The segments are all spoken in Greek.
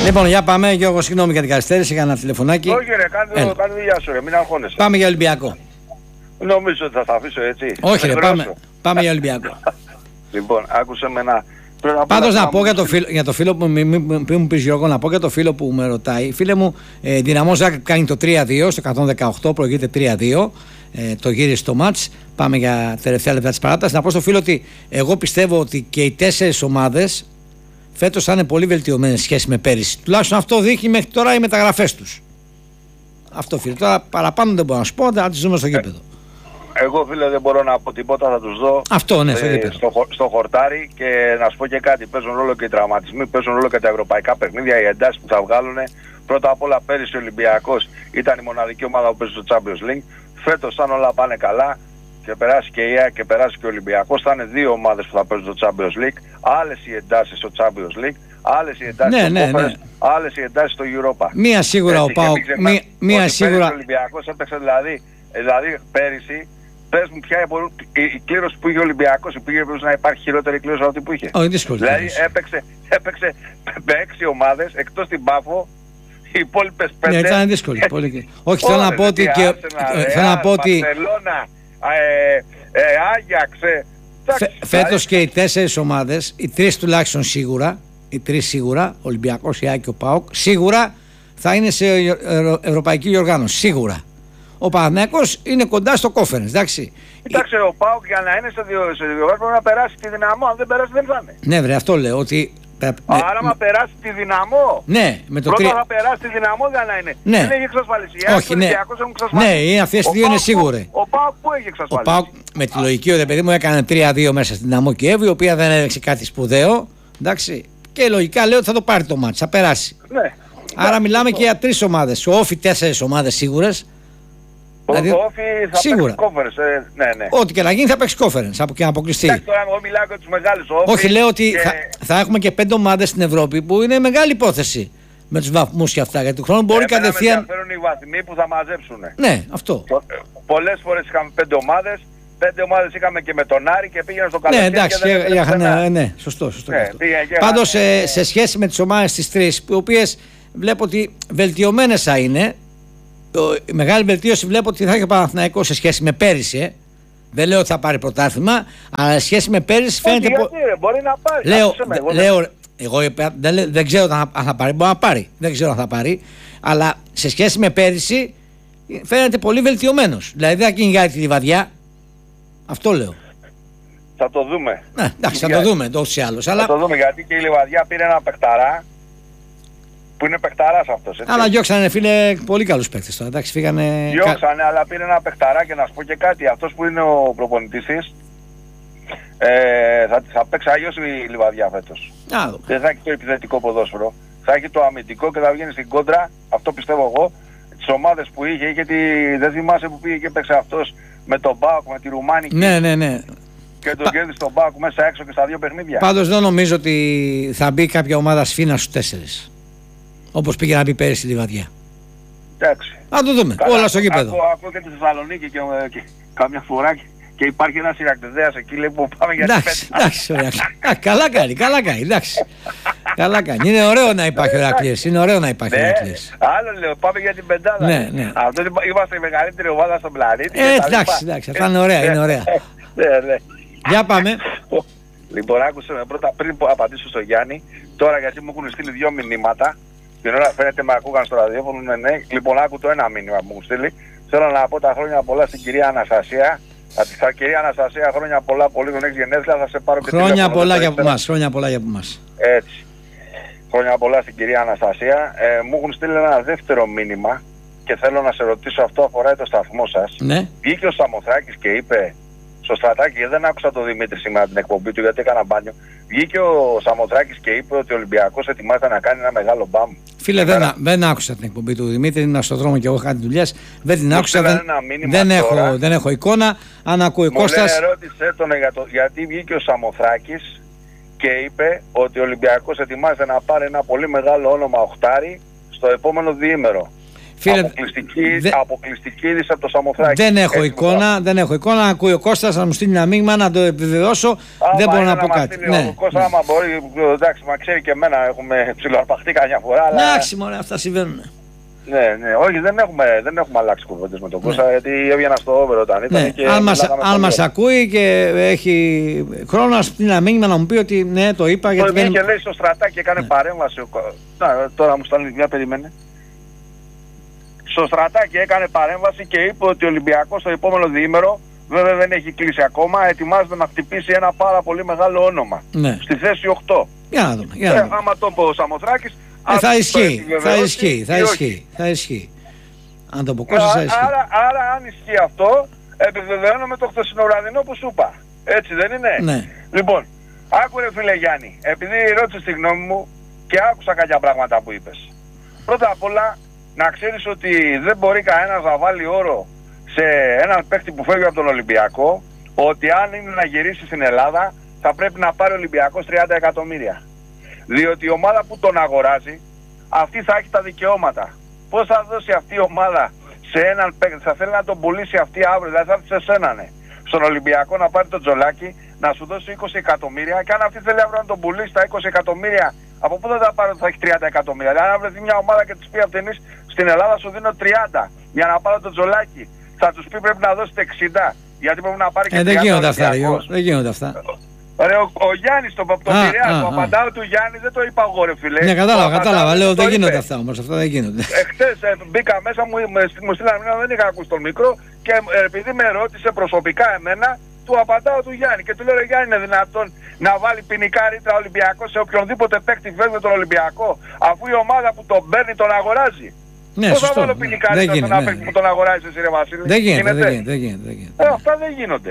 Λοιπόν, για πάμε. Γιώργο, συγγνώμη για την καθυστέρηση, είχα ένα τηλεφωνάκι. Όχι, ρε, κάνε δουλειά σου, ρε, μην αγχώνεσαι. Πάμε για Ολυμπιακό. Νομίζω ότι θα τα αφήσω έτσι. Όχι, ρε, πάμε για Ολυμπιακό. Λοιπόν, άκουσε με ένα. Πάντως να πω για το φίλο που μου πεις, Γιώργο, να πω για το φίλο που με ρωτάει. Φίλε μου, Δυναμό Ζάγκρεπ κάνει το 3-2 στο 118, προηγείται 3-2. Το γύρισε το μάτς. Πάμε για τελευταία λεπτά της παράτασης. Να πω στο φίλο ότι εγώ πιστεύω ότι και οι 4 ομάδες φέτος θα είναι πολύ βελτιωμένες σχέση με πέρυσι. Τουλάχιστον αυτό δείχνει μέχρι τώρα οι μεταγραφές τους. Αυτό, φίλε. Τώρα παραπάνω δεν μπορώ να σου πω, θα τις δούμε στο γήπεδο. Εγώ, φίλε, δεν μπορώ να πω τίποτα, θα τους δω. Αυτό, ναι, στο χορτάρι. Και να σου πω και κάτι, παίζουν ρόλο και οι τραυματισμοί, παίζουν ρόλο και τα ευρωπαϊκά παιχνίδια, οι εντάσεις που θα βγάλουν. Πρώτα απ' όλα, πέρυσι ο Ολυμπιακός ήταν η μοναδική ομάδα που παίζει στο Champions League. Φέτος, αν όλα πάνε καλά και περάσει και η ΕΑ και περάσει και ο Ολυμπιακός, θα είναι 2 ομάδες που θα παίζουν στο Champions League. Άλλες οι εντάσεις στο Champions League, άλλες οι εντάσεις στο Conference, άλλες οι εντάσεις στο Europa. Μία σίγουρα ο ΠΑΟΚ. Μία σίγουρα. Ο Ολυμπιακός έπαιξε δηλαδή πέρυσι. Πες μου ποια η κλήρωση που είχε ο Ολυμπιακός, υπήρχε να υπάρχει χειρότερη κλήρωση από αυτή που είχε. Όχι, δύσκολη. Δηλαδή έπαιξε με 6 ομάδες εκτός την Πάφο, οι υπόλοιπες 5. Ναι, ήταν δύσκολη. Όχι, θέλω να πω ότι. Θέλω να πω ότι. Μπαρσελόνα, Άγιαξ. Φέτος και οι 4 ομάδες, οι 3 τουλάχιστον σίγουρα, Ολυμπιακός, η ΑΕΚ και ο ΠΑΟΚ, σίγουρα θα είναι σε ευρωπαϊκή διοργάνωση. Σίγουρα. Ο Παναθηναϊκός είναι κοντά στο Conference, εντάξει. Κοιτάξτε, ο ΠΑΟΚ για να είναι σε διοργάνωση πρέπει να περάσει τη Δυναμό. Αν δεν περάσει, δεν θα είναι. Ναι, βρε, αυτό λέω. Ότι. Άρα, άμα περάσει τη Δυναμό. Ναι, με το πρώτα θα περάσει τη Δυναμό για να είναι. Ναι. Δεν έχει εξασφαλίσει. Όχι, ναι. Ναι, αυτές οι δύο είναι σίγουρες. Ο ΠΑΟΚ που έχει εξασφαλίσει. Ο ΠΑΟΚ με τη λογική, ο παιδί μου, έκανε 3-2 μέσα στην Δυναμό Κιέβη, η οποία δεν έδειξε κάτι σπουδαίο. Εντάξει. Και λογικά λέω ότι θα το πάρει το μάτς, θα περάσει. Ναι. Άρα μιλάμε και για 3 ομάδες. Ο Όφι 4 ομάδες σίγουρες. Δηλαδή, ο Όφι θα σίγουρα. παίξει Conference, ναι. Ό,τι και να γίνει θα παίξει Conference από και να αποκλειστεί. Εντάξει, τώρα εγώ μιλάω για τους μεγάλους. Όχι, λέω ότι θα έχουμε και 5 ομάδες στην Ευρώπη που είναι μεγάλη υπόθεση με τους βαθμούς και αυτά. Γιατί του χρόνου μπορεί κατευθείαν. Με ενδιαφέρουν οι βαθμοί που θα μαζέψουν. Ναι, αυτό. Πολλές φορές είχαμε 5 ομάδες. 5 ομάδες είχαμε και με τον Άρη και πήγαιναν στο καλοκαίρι. Ναι, εντάξει, ναι, σωστό. Πάντως σε σχέση με τις ομάδες τις 3, οι οποίες βλέπω ότι βελτιωμένες θα είναι. Η μεγάλη βελτίωση βλέπω ότι θα έχει ο Παναθηναϊκός σε σχέση με πέρυσι. Δεν λέω ότι θα πάρει πρωτάθλημα, αλλά σε σχέση με πέρυσι φαίνεται. Μπορεί να πάρει. Εγώ δεν ξέρω αν θα πάρει. Μπορεί να πάρει. Δεν ξέρω αν θα πάρει. Αλλά σε σχέση με πέρυσι φαίνεται πολύ βελτιωμένος. Δηλαδή δεν θα κυνηγάει τη Λιβαδιά. Αυτό λέω. Θα το δούμε. Ναι, εντάξει, θα το δούμε ούτως ή άλλως. Θα το δούμε γιατί και η Λιβαδιά πήρε ένα παιχταρά. Που είναι παιχταράς αυτός. Έτσι. Αλλά διώξανε, φίλε, πολύ καλούς παίκτες τώρα. Εντάξει, φύγανε. Διώξανε, αλλά πήρε ένα παιχταρά και να σου πω και κάτι. Αυτός που είναι ο προπονητής της θα παίξει αλλιώς η Λιβαδιά φέτος. Δεν θα έχει το επιθετικό ποδόσφαιρο. Θα έχει το αμυντικό και θα βγαίνει στην κόντρα. Αυτό πιστεύω εγώ. Τις ομάδες που είχε δεν θυμάσαι που πήγε και παίξε αυτός με τον ΠΑΟΚ, με τη Ρουμάνικη. Ναι. Και τον κέρδισε τον ΠΑΟΚ μέσα έξω και στα 2 παιχνίδια. Πάντως δεν νομίζω ότι θα μπει κάποια ομάδα σφήνα στους 4. Όπως πήγε να μπει πέρυσι στη Λιβαδιά. Εντάξει. Να το δούμε. Καλά, όλα στο γήπεδο. Ακούω και τη Θεσσαλονίκη και κάμια φορά και υπάρχει ένας Ηρακλειδέας εκεί λέει που πάμε για την πέντα. Εντάξει, καλά κάνει, εντάξει. Καλά κάνει. Είναι ωραίο να υπάρχει ο Ηρακλής. Άλλο λέω, πάμε για την πεντάδα. Ναι. Αυτό είμαστε η μεγαλύτερη ομάδα στον πλανήτη. Εντάξει, αυτά είναι ωραία. Ναι. Για πάμε. Λοιπόν, άκουσε με πρώτα πριν απαντήσω στο Γιάννη, τώρα γιατί μου έχουν στείλει 2 μηνύματα. Την ώρα φαίνεται με ακούγαν στο ραδιόφωνο, ναι. Λοιπόν, άκου το ένα μήνυμα που μου έχουν στείλει. Θέλω να πω τα χρόνια πολλά στην κυρία Αναστασία. Κυρία Αναστασία, χρόνια πολλά, πολύ τον έχεις γενέθλια, θα σε πάρω και χρόνια πολλά για από εμάς. Έτσι. Χρόνια πολλά στην κυρία Αναστασία. Μου έχουν στείλει ένα δεύτερο μήνυμα και θέλω να σε ρωτήσω, αυτό αφορά το σταθμό σας. Ναι. Βγήκε ο Σαμοθράκης και είπε στο Στρατάκι, δεν άκουσα τον Δημήτρη σήμερα την εκπομπή του γιατί έκανα μπάνιο. Βγήκε ο Σαμοθράκης και είπε ότι ο Ολυμπιακός ετοιμάζεται να κάνει ένα μεγάλο μπαμ. Φίλε, δεν άκουσα την εκπομπή του Δημήτρη, ήμουν στον δρόμο και εγώ είχα δουλειές. Δεν την άκουσα, δεν έχω εικόνα. Αν ακούει Κώστας. Ρώτησε τον γιατί βγήκε ο Σαμοθράκης και είπε ότι ο Ολυμπιακός ετοιμάζεται να πάρει ένα πολύ μεγάλο όνομα οχτάρι στο επόμενο διήμερο. Φίλε, αποκλειστική είδηση από το Σαμοθράκη. Δεν έχω εικόνα. Ακούει ο Κώστας να μου στείλει ένα μήνυμα να το επιβεβαιώσω. Δεν μπορώ να πω κάτι. Ο Κώστας, άμα μπορεί, εντάξει, μα ξέρει και εμένα, έχουμε ψιλοαρπαχτεί καμιά φορά. Εντάξει, μωρέ, αυτά συμβαίνουν. Ναι, όχι, δεν έχουμε αλλάξει κουβέντες με τον Κώστα, γιατί έβγαινα στο over όταν ήταν. Ναι, αν μας ακούει και έχει χρόνο να στείλει ένα μήνυμα να μου πει ότι ναι, το είπα. Γιατί δεν... και λέει στο Στρατάκι, έκανε παρέμβαση. Τώρα μου στέλνει μια, περιμένε. Στο Στρατάκι έκανε παρέμβαση και είπε ότι ο Ολυμπιακός στο επόμενο διήμερο, βέβαια δεν έχει κλείσει ακόμα, ετοιμάζεται να χτυπήσει ένα πάρα πολύ μεγάλο όνομα. Ναι. Στη θέση 8. Για να δούμε. Άμα το πω ο Σαμοθράκης, θα ισχύει. Αν το πω Κώστας, θα ισχύει. Άρα αν ισχύει αυτό, επιβεβαιώνω με το χθεσινοβραδινό που σου είπα. Έτσι δεν είναι? Ναι. Λοιπόν, άκουρε φίλε Γιάννη, επειδή ρώτησες τη γνώμη μου και άκουσα κάποια πράγματα που είπες. Πρώτα απ' όλα, να ξέρεις ότι δεν μπορεί κανένας να βάλει όρο σε έναν παίκτη που φεύγει από τον Ολυμπιακό, ότι αν είναι να γυρίσει στην Ελλάδα, θα πρέπει να πάρει ο Ολυμπιακός 30 εκατομμύρια. Διότι η ομάδα που τον αγοράζει, αυτή θα έχει τα δικαιώματα. Πώς θα δώσει αυτή η ομάδα σε έναν παίκτη, θα θέλει να τον πουλήσει αυτή αύριο, δηλαδή θα έρθει σε σένα, ναι, στον Ολυμπιακό να πάρει τον Τζολάκη, να σου δώσει 20 εκατομμύρια και αν αυτή θέλει αύριο να τον πουλήσει τα 20 εκατομμύρια, από πού θα τα πάρει ότι θα έχει 30 εκατομμύρια. Δηλαδή αν βρεθεί μια ομάδα και της πει αυτήν στην Ελλάδα σου δίνω 30 για να πάρω τον Τζολάκη, θα τους πει πρέπει να δώσετε 60, γιατί πρέπει να πάρει και 30. Δεν γίνονται αυτά. Ρε, ο Γιάννης το Πειραιά, το απαντάω του Γιάννη, δεν το είπα εγώ ρε φίλε. Ναι, κατάλαβα, λέω δεν γίνονται αυτά όμως, αυτά δεν γίνονται. Χτες μπήκα μέσα, μου στείλανε μήνυμα, δεν είχα ακούσει τον μικρό και επειδή με ρώτησε προσωπικά εμένα, του απαντάω του Γιάννη και του λέω ρε Γιάννη, είναι δυνατόν να βάλει ποινικά ρήτρα Ολυμπιακό σε οποιονδήποτε παίκτη φεύγει με τον Ολυμπιακό, αφού η ομάδα που τον παίρνει τον αγοράζει? Ναι, πώς θα βάλω ποινικά ρήτρα σε έναν παίκτη που τον αγοράζει εσύ ρε Βασίλη? Δεν γίνεται. Αυτά δεν γίνονται.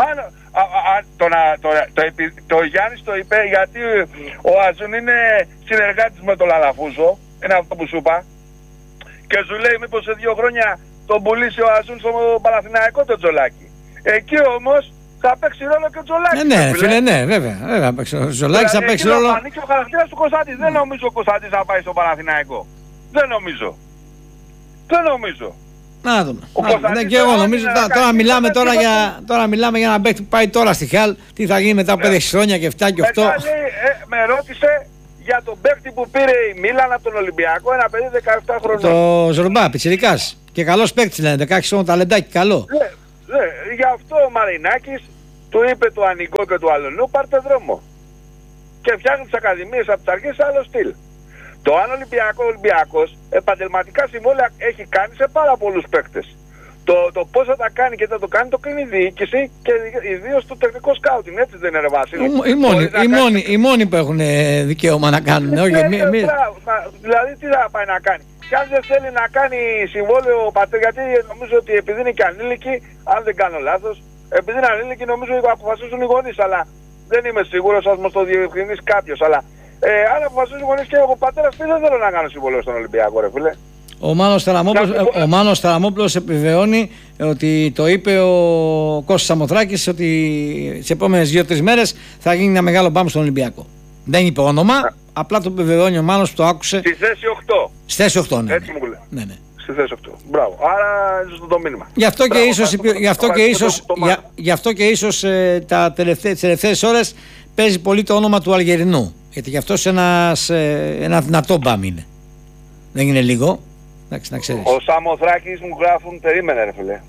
Το Γιάννης το είπε γιατί ο Αζούν είναι συνεργάτης με τον Λαλαφούζο, είναι αυτό που σου είπα, και σου λέει μήπως σε 2 χρόνια τον πουλήσει ο Αζούν στο Παναθηναϊκό το Τζολάκη. Εκεί όμως θα παίξει ρόλο και ο Τζολάκης. Ναι, φίλε, ναι, βέβαια. Ο Τζολάκης θα παίξει ρόλο. Θα ανοίξει ο χαρακτήρας του Κωνσταντή. Δεν νομίζω ο Κωνσταντής θα πάει στο Παναθηναϊκό. Δεν νομίζω. Να δούμε. Και εγώ νομίζω τώρα μιλάμε για ένα παίκτη που πάει τώρα στη Χαλ. Τι θα γίνει μετά από 5-6 χρόνια και 7 και 8. Με ρώτησε για τον παίκτη που πήρε η Μίλαν από τον Ολυμπιακό, ένα παιδί 17 χρονών. Το Ζορμπά, πιτσιρικάς. Και καλός παίκτης λένε, 16 χρόνια ταλεντάκι, καλό. Γι' αυτό ο Μαρινάκης του είπε του Ανιγκό και του Αλωνού πάρτε δρόμο. Και φτιάχνει τις ακαδημίες από τις αρχές σε άλλο στυλ. Το αν Ολυμπιακός επαγγελματικά συμβόλαια έχει κάνει σε πάρα πολλούς παίκτες. Το πώς θα τα κάνει και θα το κάνει το κρίνει η διοίκηση και ιδίως το τεχνικό σκάουτινγκ, έτσι δεν είναι ρε Βασίλη? Οι μόνοι που έχουν δικαίωμα να κάνουν. Δηλαδή τι θα πάει να κάνει? Και αν δεν θέλει να κάνει συμβόλαιο ο πατέρας, γιατί νομίζω ότι επειδή είναι και ανήλικοι, αν δεν κάνω λάθος, επειδή είναι ανήλικοι νομίζω ότι αποφασίζουν οι γονείς, αλλά δεν είμαι σίγουρος, ας μας το διευκρινίσει κάποιος, αλλά αν αποφασίζουν οι γονείς και ο πατέρας πει δεν θέλω να κάνω συμβόλαιο στον Ολυμπιακό ρε φίλε. Ο Μάνος Ταραμόπουλος επιβεβαιώνει ότι το είπε ο Κώστας Σαμοθράκης ότι τις επόμενες 2-3 μέρες θα γίνει ένα μεγάλο μπαμ στον Ολυμπιακό. Δεν είπε όνομα, απλά το επιβεβαιώνει ο Μάνος που το άκουσε. Στη θέση 8. Στη θέση 8, ναι. Έτσι μου λέει. Ναι. Στη θέση 8. Μπράβο. Άρα είναι το μήνυμα. Γι' αυτό και ίσως τις τελευταίες ώρες παίζει πολύ το όνομα του Αλγερινού. Γιατί γι' αυτός ένα δυνατό μπαμ είναι. Δεν είναι λίγο. Εντάξει, να ξέρεις. Ο Σαμοθράκης μου γράφουν, περίμενε ρε φίλε.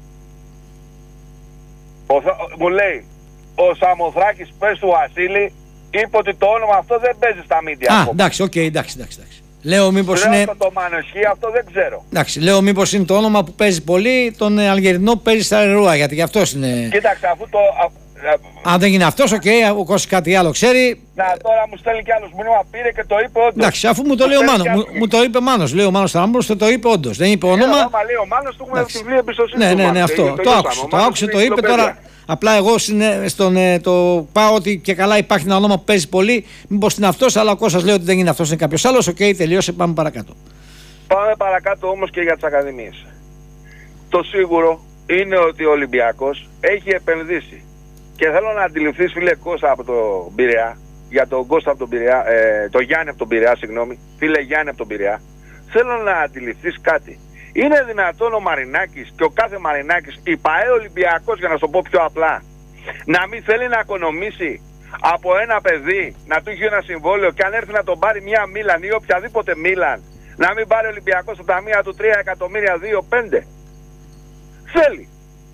Μου λέει, ο Σαμοθράκης πες του Βασίλη, είπε ότι το όνομα αυτό δεν παίζει στα μίντια. Εντάξει, εντάξει. Λέω μήπως είναι... Το Μανοσχή αυτό δεν ξέρω. Εντάξει, λέω μήπως είναι το όνομα που παίζει πολύ, τον Αλγερινό που παίζει στα Ρούα, γιατί γι' αυτός είναι... Κοίταξε, αφού το... Αν δεν γίνει αυτός, ο Κώστας κάτι άλλο ξέρει. Τώρα μου στέλνει κι άλλος μήνυμα, πήρε και το είπε όντως. Εντάξει, αφού μου το λέει ο Μάνος, μου το είπε Μάνος. Λέει ο Μάνος Ταραμόπουλος, το είπε όντως. Δεν είπε όνομα. Άμα λέει ο Μάνος, του έχουμε βιβλίο εμπιστοσύνη. Ναι, αυτό. Το άκουσε, το είπε τώρα. Απλά εγώ το πάω ότι και καλά υπάρχει ένα όνομα που παίζει πολύ. Μήπως είναι αυτός, αλλά ο Κώστας λέει ότι δεν είναι αυτός, είναι κάποιος άλλος. Οκ, τελείωσε, πάμε παρακάτω. Πάμε παρακάτω όμως και για τις ακαδημίες. Το σίγουρο είναι ότι ο Ολυμπιακός έχει επενδύσει. Και θέλω να αντιληφθείς φίλε Κώστα από τον Πειραιά, για τον Κώστα από τον Πειραιά, το Γιάννη από τον Πειραιά, συγγνώμη, φίλε Γιάννη από τον Πειραιά, θέλω να αντιληφθείς κάτι. Είναι δυνατόν ο Μαρινάκης και ο κάθε Μαρινάκης, η ΠΑΕ Ολυμπιακός, για να σου το πω πιο απλά, να μην θέλει να οικονομήσει από ένα παιδί, να του έχει ένα συμβόλαιο και αν έρθει να τον πάρει μια Μίλαν ή οποιαδήποτε Μίλαν, να μην πάρει ο Ολυμπιακός στα ταμεία του 3 εκατομμύρια 2-5. Θέλει.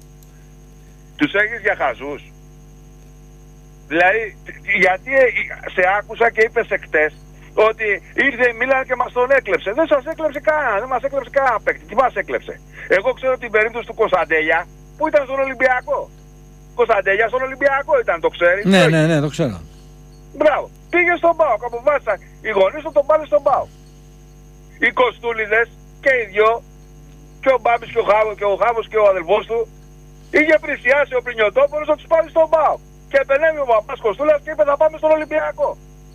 Τους έχεις για χαζούς. Δηλαδή, γιατί σε άκουσα και είπες εκτές ότι ήρθε η Μίλαν και μας τον έκλεψε. Δεν σας έκλεψε κανένα, δεν μας έκλεψε κανένα παίκτη. Τι μας έκλεψε? Εγώ ξέρω την περίπτωση του Κωνσταντέλια που ήταν στον Ολυμπιακό. Κωνσταντέλια στον Ολυμπιακό ήταν, το ξέρεις? Ναι, το ξέρω. Μπράβο. Πήγε στον ΠΑΟΚ, αποφάσισαν οι γονείς του τον πάνε στον ΠΑΟΚ. Οι Κοστούλιδες και οι δυο, και ο Μπάμπης και ο Χάβος και ο αδελφός του, είχε πλησιάσει ο Πρινιωτόπουλος να τους πάρει στον ΠΑΟΚ. Και επενέβη ο παπάς Κοστούλας και είπε θα πάμε στον Ολυμπιακό.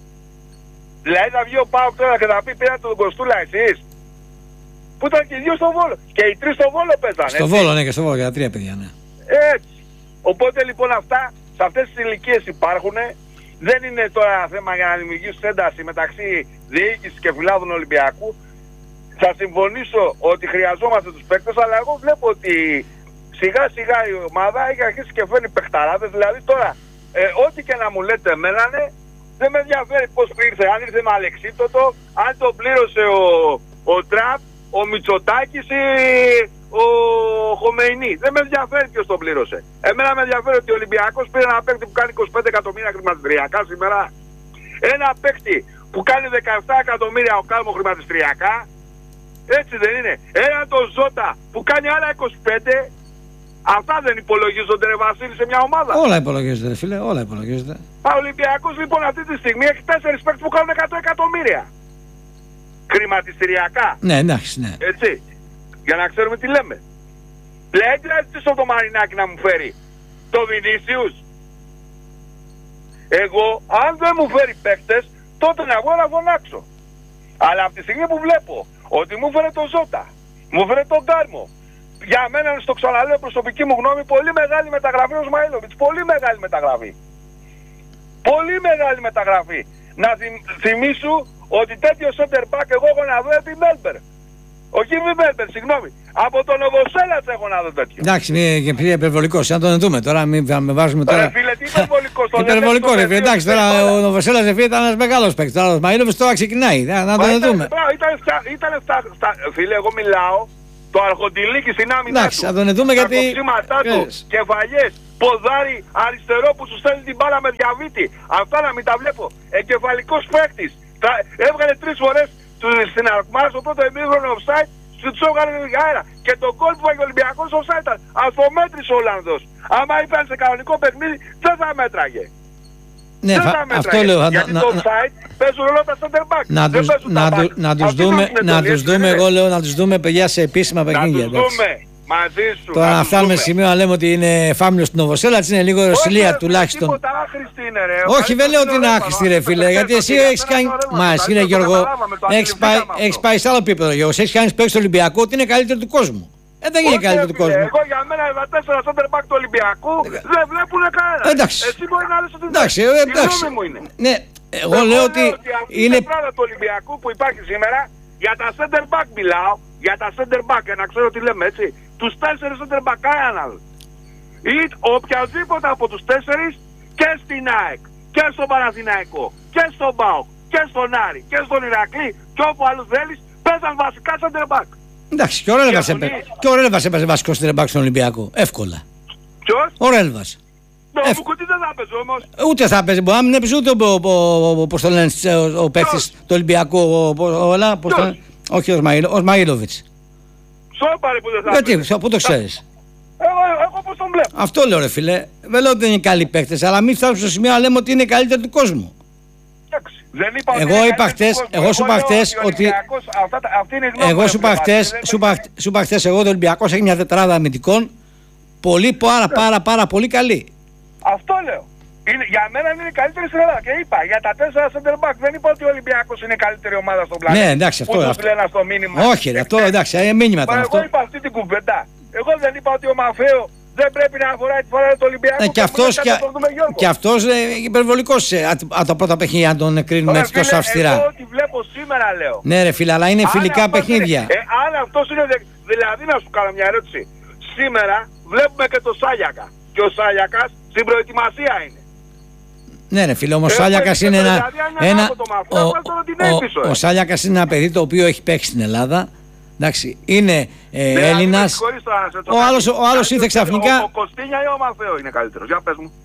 Δηλαδή θα βγει ο ΠΑΟΚ τώρα και θα πει πήρατε τον Κοστούλα εσείς? Που ήταν και οι δύο στο Βόλο. Και οι τρεις στο Βόλο παίζανε. Στο Βόλο, ναι, και στο Βόλο, για 3 παιδιά, ναι. Έτσι. Οπότε λοιπόν αυτά, σε αυτές τις ηλικίες υπάρχουν. Δεν είναι τώρα θέμα για να δημιουργήσουν ένταση μεταξύ διοίκησης και φιλάδων Ολυμπιακού. Θα συμφωνήσω ότι χρειαζόμαστε τους παίκτες, αλλά εγώ βλέπω ότι σιγά σιγά η ομάδα έχει αρχίσει και φέρνει παιχταράδες. Δηλαδή τώρα, ό,τι και να μου λέτε μένανε, δεν με ενδιαφέρει πώς ήρθε. Αν ήρθε με αλεξίπτωτο, αν το πλήρωσε ο Τραπ, ο Μητσοτάκης ή ο Χομεϊνή. Δεν με ενδιαφέρει ποιος τον πλήρωσε. Εμένα με ενδιαφέρει ότι ο Ολυμπιακός πήρε ένα παίκτη που κάνει 25 εκατομμύρια χρηματιστηριακά σήμερα. Ένα παίκτη που κάνει 17 εκατομμύρια ο Κάλμο χρηματιστηριακά. Έτσι δεν είναι? Ένα το Ζώτα που κάνει άλλα 25. Αυτά δεν υπολογίζονται, ρε Βασίλη, σε μια ομάδα? Όλα υπολογίζονται, ρε φίλε, όλα υπολογίζονται. Ο Ολυμπιακός λοιπόν αυτή τη στιγμή έχει 4 παίκτες που κάνουν 100 εκατομμύρια. Χρηματιστηριακά. Ναι, εντάξει, ναι. Έτσι. Για να ξέρουμε τι λέμε. Δεν ζητήσω το Μαρινάκι να μου φέρει το Βινίσιους. Εγώ, αν δεν μου φέρει παίκτες, τότε να βγω να φωνάξω. Αλλά από τη στιγμή που βλέπω ότι μου φέρε το Ζώτα, μου φέρε τον Κάρμο, για μένα, στο ξαναλέω προσωπική μου γνώμη, πολύ μεγάλη μεταγραφή ο Σμαΐλοβιτς. Πολύ μεγάλη μεταγραφή. Πολύ μεγάλη μεταγραφή. Να θυμίσου ότι τέτοιο center back εγώ έχω να δω επί Μέλμπερ. Όχι επί Μέλμπερ, συγγνώμη. Από τον Νοβοσέλατς έχω να δω τέτοιο. Εντάξει, είναι υπερβολικός. Αν τον δούμε τώρα, μην με βάζουμε τώρα. Ρε φίλε, τι υπερβολικός? Υπερβολικό, ρε φίλε. Εντάξει, τώρα ο Νοβοσέλατς ήταν ένας μεγάλος παίκτης. Τώρα ο Σμαΐλοβιτς τώρα ξεκινάει. Να τον δούμε. Φίλε, εγώ μιλάω. Το αρχοντιλίκι στην άμυνά του. Θα τον δούμε γιατί. Τα κοψίματά του, κεφαλιές, ποδάρι αριστερό που σου στέλνει την μπάλα με διαβήτη. Αυτά να μην τα βλέπω. Εγκεφαλικός παίκτης. Έβγαλε 3 φορές στην Αρκμάρ στο πρώτο ημίχρονο offside, τους έβγαλε για αέρα. Και το γκολ που έκανε ο Ολυμπιακός offside ήταν. Ας το μέτρησε ο Ολλανδός. Άμα ήταν σε κανονικό παιχνίδι, δεν θα μέτραγε. Ναι, αυτό λέω. Γιατί το offside παίζουν όλα τα center back. Να τους δούμε, εγώ λέω, να τους δούμε παιδιά σε επίσημα παιχνίδια. Να τους δούμε μαζί σου. Τώρα να φτάνουμε σημείο να λέμε ότι είναι φάμιλος του Νοβοσέλατς, είναι λίγο ρωσιλία τουλάχιστον. Τίποτα άχρηστη είναι, ρε. Όχι, δεν λέω ότι είναι άχρηστη, ρε φίλε, γιατί εσύ έχεις κάνει. Μα εσύ είναι Γιώργο, έχεις πάει σε άλλο επίπεδο, Γιώργο. Έχεις κάνει παίξει στο Ολυμπιακό ότι είναι καλύτερο του κόσμου. Δεν είναι καλύτερο του κόσμου. Εγώ για μένα τα 4 center back του Ολυμπιακού δεν βλέπουν κανένα. Εντάξει. Εσύ μπορεί να λες ότι εντάξει. Η γνώμη μου είναι. Ναι, εγώ λέω ότι είναι. Η πλάνα του Ολυμπιακού που υπάρχει σήμερα, για τα center back μιλάω, για τα center back, να ξέρω τι λέμε, έτσι. Τους 4 center back, κανέναν άλλο. Ή οποιαδήποτε από τους 4 και στην ΑΕΚ και στον Παναθηναϊκό και στον ΠΑΟΚ και στον Άρη και στον Ηρακλή και όπου άλλους θέλεις, παίζαν βασικά center back. Εντάξει, και ο Ρέλβας έπαιζε βασικό center back στον Ολυμπιακό. Εύκολα. Ποιος? Ο Ρέλβας. Το Μπουκουτί δεν θα παίζει όμως. Ούτε θα παίζει. Μπορεί να μην έπαιζε ούτε πώς το λένε ο παίκτης του Ολυμπιακού. Όχι ο Σμαΐλοβιτς. Σώπαρε που δεν θα παίζει. Γιατί, πού το ξέρεις? Εγώ πώς τον βλέπω. Αυτό λέω, ρε φίλε. Δεν λέω ότι δεν είναι καλοί παίκτες, αλλά μην φτάσουμε στο σημείο να λέμε ότι είναι καλύτερο του κόσμου. Εγώ σου είπα χτες ότι. Εγώ σου είπα χτες εγώ ότι ο Ολυμπιακός έχει μια τετράδα αμυντικών πολύ πάρα πολύ καλή. Αυτό λέω. Για μένα είναι η καλύτερη στην Ελλάδα. Και είπα για τα 4 center back. Δεν είπα ότι ο Ολυμπιακός είναι η καλύτερη ομάδα στον πλανήτη. Ναι, εντάξει, αυτό. Στο μήνυμα. Όχι, αυτό εντάξει, μήνυμα ήταν αυτό. Εγώ είπα αυτή την κουβέντα. Εγώ δεν είπα ότι ο Μαφέο δεν πρέπει να φοράει τη φορά του Ολυμπιακού. Και αυτός υπερβολικός από τα πρώτα παιχνίδια, αν τον κρίνουμε έτσι τόσο αυστηρά. Εγώ ό,τι βλέπω σήμερα λέω. Ναι, ρε φίλε, αλλά είναι φιλικά παιχνίδια. Αν αυτός είναι Δηλαδή να σου κάνω μια ερώτηση. Σήμερα βλέπουμε και το Σάλιακα. Και ο Σάλιακας στην προετοιμασία είναι. Ναι, ρε φίλε, όμως ο Σάλιακας είναι ο Σάλιακας είναι ένα παιδί το οποίο έχει παίξει στην Ελλάδα. Εντάξει, είναι Έλληνας. Ο άλλος ήρθε ξαφνικά. Ο Κωστίνια ή ο Μαθαίο είναι καλύτερος? Για πες μου.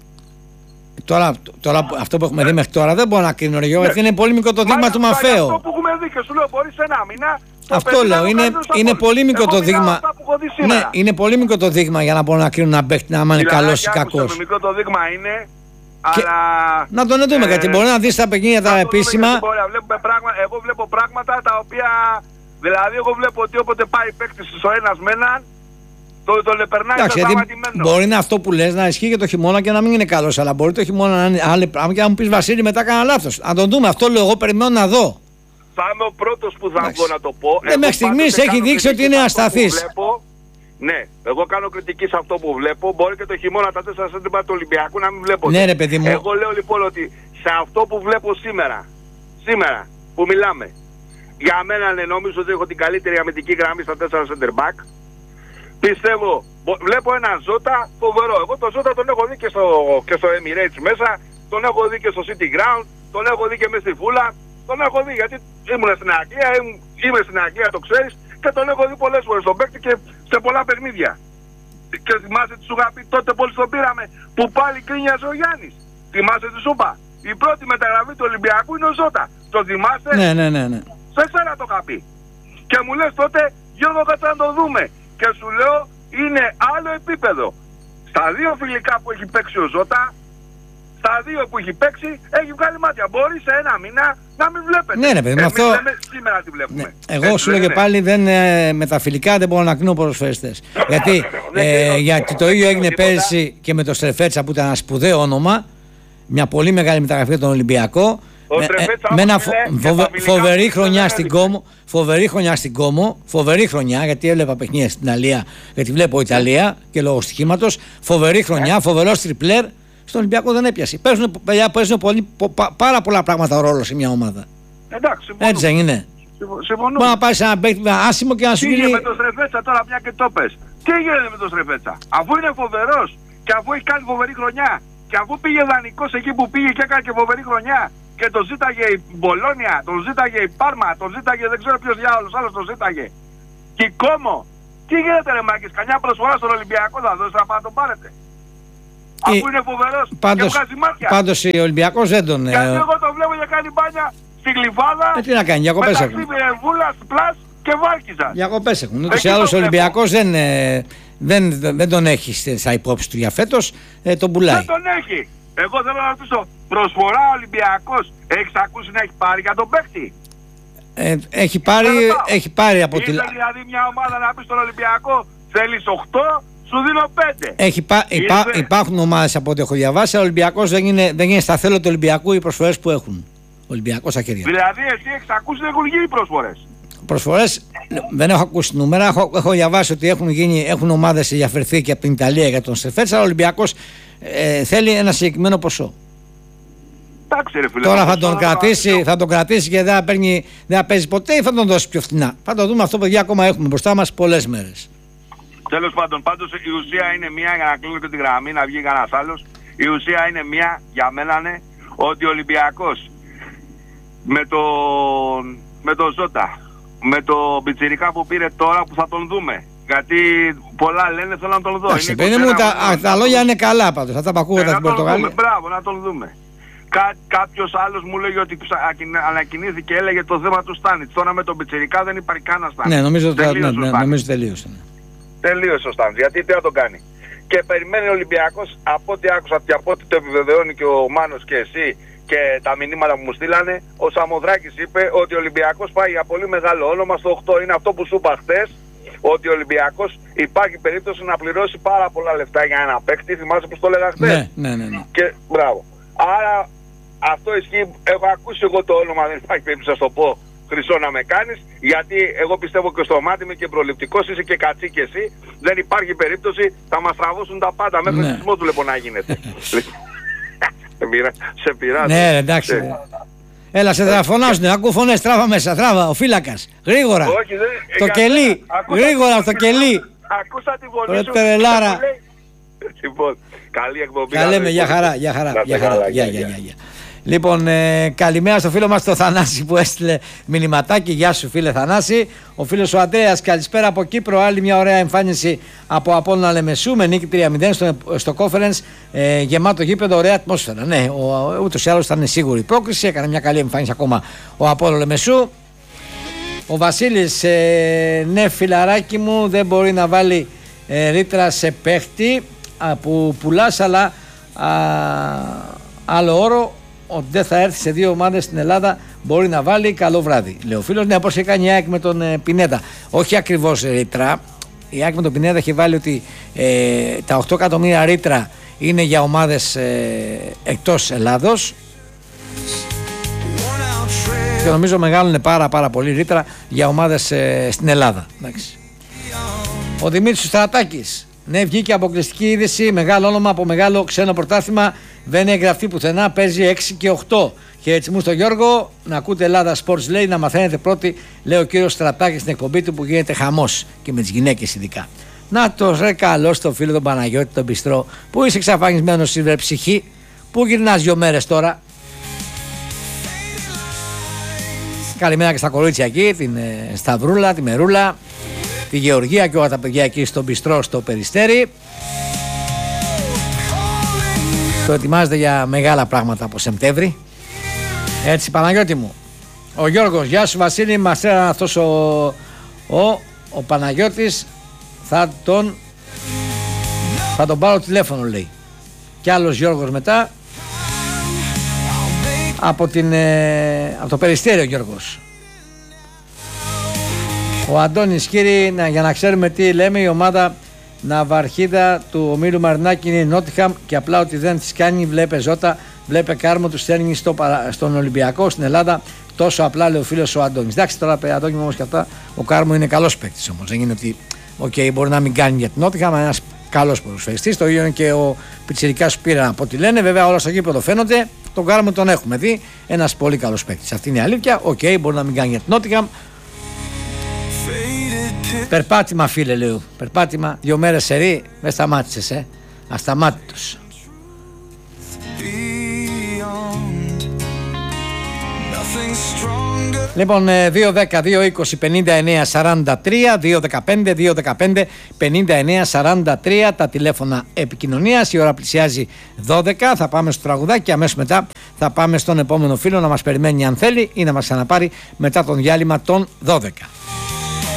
Τώρα αυτό που έχουμε δει μέχρι τώρα δεν μπορώ να κρίνω, ρε Γιώργο, γιατί είναι πολύ μικρό το δείγμα του Μαθαίου. Αυτό που έχουμε δει και σου λέω μπορείς ένα μήνα. Αυτό λέω, είναι πολύ μικρό το δείγμα. Ναι, είναι πολύ μικρό το δείγμα για να μπορώ να κρίνω να παίχτη, άμα είναι καλός ή κακός. Μικρό το δείγμα είναι, αλλά... Να τον δούμε, γιατί μπορεί να δεις τα παιχνίδια τα επίσημα. Εγώ βλέπω πράγματα τα οποία... Δηλαδή εγώ βλέπω ότι όποτε πάει παίκτης στο ένας με έναν, τον επερνάει το σταματημένο. Μπορεί να αυτό που λες να ισχύει και το χειμώνα και να μην είναι καλός, αλλά μπορεί το χειμώνα να είναι άλλο πράγμα και να μου πεις Βασίλη μετά κάνα λάθος. Να τον δούμε, αυτό λέω εγώ, περιμένω να δω. Θα είμαι ο πρώτος που θα βγω να το πω. Μέχρι στιγμής έχει δείξει ότι είναι ασταθής. Ναι, εγώ κάνω κριτική σε αυτό που βλέπω. Μπορεί και το χειμώνα τα 4 σέντιμα του Ολυμπιακού να μην βλέπω. Ναι, ρε παιδί μου. Εγώ λέω λοιπόν ότι σε αυτό που βλέπω σήμερα που μιλάμε, για μένα νομίζω ότι έχω την καλύτερη αμυντική γραμμή στα 4 center back. Πιστεύω, βλέπω ένα Ζώτα φοβερό. Εγώ τον Ζώτα τον έχω δει και στο Emirates μέσα, τον έχω δει και στο City Ground, τον έχω δει και μέσα στη Φούλα. Τον έχω δει γιατί ήμουν στην Αγγλία, είμαι στην Αγγλία, το ξέρεις, και τον έχω δει πολλές φορές τον παίκτη και σε πολλά παιχνίδια. Και θυμάσαι τι σου είχα πει τότε μόλις τον πήραμε, που πάλι κρίνιαζε ο Γιάννης. Θυμάσαι τι σου είπα? Η πρώτη μεταγραφή του Ολυμπιακού είναι ο Ζώτα. Το θυμάσαι? Ναι. Σε ξέρα το είχα πει. Και μου λες τότε, Γιώργο, κάτσε να το δούμε. Και σου λέω, είναι άλλο επίπεδο. Στα δύο φιλικά που έχει παίξει ο Ζώτα, στα δύο που έχει παίξει, έχει βγάλει μάτια. Μπορεί σε ένα μήνα να μην βλέπετε. Ναι, ρε παιδί, με αυτό... σήμερα τη βλέπουμε. Ναι. Εγώ σου λέω και πάλι, με τα φιλικά δεν μπορώ να κρίνω ποδοσφαιριστές. γιατί το ίδιο έγινε πέρυσι και με το Στρεφέτσα που ήταν ένα σπουδαίο όνομα. Μια πολύ μεγάλη μεταγραφή για τον Ολυμπιακό. Με ένα φοβερή χρονιά στην Κόμο. Φοβερή χρονιά, γιατί έβλεπα παιχνίδια στην Ιταλία, γιατί βλέπω Ιταλία και λόγω στοιχήματος. Φοβερή χρονιά, φοβερός τριπλέρ. Στον Ολυμπιακό δεν έπιασε. Παίζουν πάρα πολλά πράγματα ρόλο σε μια ομάδα. Εντάξει, έτσι δεν είναι? Συμφωνώ. Μπορεί να πάρει ένα παίκτη άσημο και να σου πει. Τι έγινε με τον Στρεφέτσα τώρα, μια και το πες? Τι έγινε με τον Στρεφέτσα? Αφού είναι φοβερός και αφού έχει κάνει φοβερή χρονιά και αφού πήγε δανεικός εκεί που πήγε και έκανε και φοβερή χρονιά και τον ζήταγε η Μπολόνια, τον ζήταγε η Πάρμα, τον ζήταγε δεν ξέρω ποιος διάολος άλλος τον ζήταγε. Και Κόμο. Τι γίνεται ρε μάκες? Καμιά προσφορά στον Ολυμπιακό θα δώσει να τον πάρετε? Αφού είναι φοβερός και βγάζει μάτια. Πάντως ο Ολυμπιακός δεν τον... Γιατί εγώ τον βλέπω για κάνει μπάνια στη Γλυφάδα. Τι να κάνει, διακοπές έχουν. Μεταξύ Βούλας, Πλάς και Βάλκιζας. Διακοπές έχουν. Ούτως ή άλλως ο Ολυμπιακός δεν τον έχει στα υπόψη του για φέτος, τον πουλάει. Δεν τον έχει. Εγώ θέλω να ρωτήσω, προσφορά Ολυμπιακός έχεις ακούσει να έχει πάρει για τον παίκτη? Έχει πάρει από τη... Ήρθε δηλαδή μια ομάδα να πει στον Ολυμπιακό θέλεις 8, σου δίνω 5. Υπάρχουν ομάδες από ό,τι έχω διαβάσει, αλλά ο Ολυμπιακός δεν είναι στα θέλω του Ολυμπιακού οι προσφορές που έχουν. Ο Ολυμπιακός στα χέρια. Δηλαδή εσύ έχεις ακούσει ότι έχουν γίνει προσφορές? Προσφορές δεν έχω ακούσει νούμερα. Έχω διαβάσει ότι έχουν ομάδες ενδιαφερθεί και από την Ιταλία για τον Στρεφέτσα, αλλά ο Ολυμπιακός θέλει ένα συγκεκριμένο ποσό. Εντάξει, ρε φίλε, τώρα θα τον κρατήσει και δεν θα παίζει ποτέ ή θα τον δώσει πιο φθηνά? Θα το δούμε αυτό, παιδιά, ακόμα έχουμε μπροστά μας πολλές μέρες. Τέλος πάντων, πάντως η ουσία είναι μία, για να κλείνω και τη γραμμή, να βγει κανένας άλλος. Η ουσία είναι μία, για μένα είναι, ότι ο Ολυμπιακός με τον Ζώτα, με το πιτσιρικά που πήρε τώρα που θα τον δούμε. Γιατί πολλά λένε θέλω να τον δω. Τα λόγια είναι καλά πάντως, αυτά που ακούγονται στην Πορτογαλία. Μπράβο, να τον δούμε. Κάποιος άλλος μου λέγει ότι ανακοινήθηκε, έλεγε το θέμα του Στάνιτς. Τώρα με τον πιτσιρικά δεν υπάρχει κανένα Στάνιτς. Ναι, νομίζω τελείωσε. Τελείωσε ο Στάνιτς, γιατί τι να τον κάνει? Και περιμένει ο Ολυμπιακός, από ό,τι άκουσα και από ό,τι το επιβεβαιώνει και ο Μάνος και εσύ και τα μηνύματα που μου στείλανε, ο Σαμοδράκης είπε ότι ο Ολυμπιακός πάει για πολύ μεγάλο όνομα στο 8. Είναι αυτό που σου είπα χθες, ότι ο Ολυμπιακός υπάρχει περίπτωση να πληρώσει πάρα πολλά λεφτά για ένα παίκτη. Θυμάσαι που το έλεγα χθες? Ναι. Και μπράβο. Άρα αυτό ισχύει. Έχω ακούσει εγώ το όνομα, δεν υπάρχει περίπτωση να το πω, Χρυσό, να με κάνεις, γιατί εγώ πιστεύω και στο μάτι είμαι και προληπτικός, είσαι και κατσί και εσύ. Δεν υπάρχει περίπτωση, θα μας τραβώσουν τα πάντα μέχρι το σεισμό του να γίνεται. Σε πειράζει. Ναι, εντάξει. Έλα, σε φωνάζουνε, ακούω φωνές, τράβα μέσα, τράβα, ο φύλακας, γρήγορα. Όχι, δεν... Το κελί, γρήγορα στο κελί. Ακούσα τη φωνή σου. Τρελάρα. Λοιπόν, καλή εκπομπή. Τα λέμε, για χαρά, για χαρά. Γεια. Λοιπόν, καλημέρα στο φίλο μας το Θανάση που έστειλε μηνυματάκι. Γεια σου φίλε Θανάση. Ο φίλος ο Αντρέας, καλησπέρα από Κύπρο. Άλλη μια ωραία εμφάνιση από Απόλλωνα Λεμεσού με νίκη 3-0 στο conference. Γεμάτο γήπεδο, ωραία ατμόσφαιρα. Ναι, ούτως ή άλλως ήταν σίγουρη η πρόκριση. Έκανε μια καλή εμφάνιση ακόμα ο Απόλλωνα Λεμεσού. Ο Βασίλης, ναι φιλαράκι μου, δεν μπορεί να βάλει ρήτρα σε παίχτη που πουλάς, αλλά άλλο όρο ότι δεν θα έρθει σε δύο ομάδες στην Ελλάδα μπορεί να βάλει. Καλό βράδυ, λέει ο φίλος. Ναι, όπως είχε κάνει η ΑΕΚ με τον Πινέδα. Όχι ακριβώς ρήτρα. Η ΑΕΚ με τον Πινέδα έχει βάλει ότι τα 8 εκατομμύρια ρήτρα είναι για ομάδες εκτός Ελλάδος. Και νομίζω μεγάλωνε πάρα πολύ ρήτρα για ομάδες στην Ελλάδα. Εντάξει. Ο Δημήτρης Στρατάκης. Ναι, βγήκε αποκλειστική είδηση. Μεγάλο όνομα από μεγάλο ξένο πρωτάθλημα. Δεν έχει γραφτεί πουθενά. Παίζει 6 και 8. Χαιρετισμού στον Γιώργο. Να ακούτε Ελλάδα Sports, λέει, να μαθαίνετε πρώτοι, λέει ο κύριος Στρατάκης στην εκπομπή του που γίνεται χαμός και με τις γυναίκες ειδικά. Να το ρε καλό στο φίλο τον Παναγιώτη τον Πιστρό. Πού είσαι εξαφανισμένος σήμερα ψυχή. Πού γυρνάς 2 μέρες τώρα. Καλημέρα και στα κορίτσια εκεί, την Σταυρούλα, τη Μερούλα, τη Γεωργία και όλα τα παιδιά εκεί στον Πιστρό στο Περιστέρι. Το ετοιμάζεται για μεγάλα πράγματα από Σεπτέμβρη. Έτσι Παναγιώτη μου. Ο Γιώργος, γεια σου Βασίλη, μας έρανε αυτός ο Παναγιώτης, θα τον πάρω τηλέφωνο, λέει. Κι άλλος Γιώργος μετά. Από το Περιστέρι ο Γιώργος. Ο Αντώνης, κύριε, για να ξέρουμε τι λέμε, η ομάδα Ναυαρχίδα του ομίλου Μαρινάκη είναι η Νότιχαμ και απλά ότι δεν τις κάνει, βλέπε Ζώτα, βλέπε Κάρμο, του στέλνει στον Ολυμπιακό στην Ελλάδα. Τόσο απλά, λέει ο φίλος ο Αντώνης. Εντάξει, τώρα Αντώνη μου όμως και αυτά, ο Κάρμο είναι καλός παίκτης όμως. Δεν είναι ότι μπορεί να μην κάνει για την Νότιχαμ, ένας καλός ποδοσφαιριστής. Το ίδιο είναι και ο Πιτσιρικάς που πήραν από ό,τι λένε. Βέβαια, όλα στο γήπεδο φαίνονται. Τον Κάρμο τον έχουμε δει. Ένας πολύ καλός παίκτης. Αυτή είναι η αλήθεια. Μπορεί να μην κάνει για την Νότιχαμ. Περπάτημα, φίλε, λέω. Περπάτημα 2 μέρες σερί. Δεν σταμάτησες, ασταμάτητος. Λοιπόν, 2-10-2-20-59-43, 2-15-2-15-59-43 τα τηλέφωνα επικοινωνίας. Η ώρα πλησιάζει 12. Θα πάμε στο τραγουδάκι και αμέσως μετά θα πάμε στον επόμενο φίλο να μας περιμένει αν θέλει ή να μας ξαναπάρει μετά τον διάλειμμα των 12.